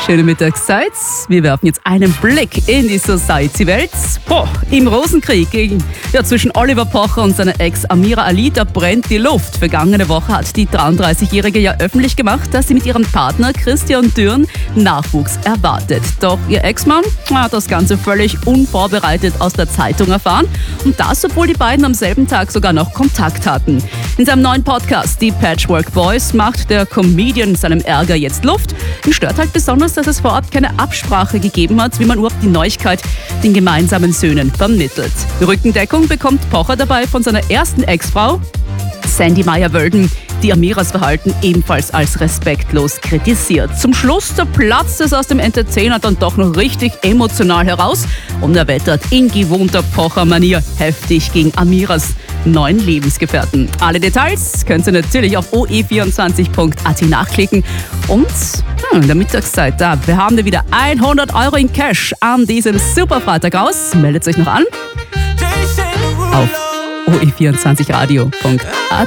schöne Mittagszeit. Wir werfen jetzt einen Blick in die Society-Welt. Im Rosenkrieg zwischen Oliver Pocher und seiner Ex Amira Ali, da brennt die Luft. Vergangene Woche hat die 33-Jährige ja öffentlich gemacht, dass sie mit ihrem Partner Christian Dürren Nachwuchs erwartet. Doch ihr Ex-Mann hat das Ganze völlig unvorbereitet aus der Zeitung erfahren. Und das, obwohl die beiden am selben Tag sogar noch Kontakt hatten. In seinem neuen Podcast, die Patchwork Boys, macht der Comedian seinem Ärger jetzt Luft. Ihn stört halt besonders, dass es vorab keine Absprache gegeben hat, wie man überhaupt die Neuigkeit den gemeinsamen Söhnen vermittelt. Rückendeckung bekommt Pocher dabei von seiner ersten Ex-Frau, Sandy Meyer-Wölden, die Amiras Verhalten ebenfalls als respektlos kritisiert. Zum Schluss platzt es aus dem Entertainer dann doch noch richtig emotional heraus und er wettert in gewohnter Pocher-Manier heftig gegen Amiras neuen Lebensgefährten. Alle Details könnt ihr natürlich auf oe24.at nachklicken und in der Mittagszeit, da haben wir wieder 100 Euro in Cash an diesem Superfreitag aus. Meldet euch noch an auf oe24radio.at.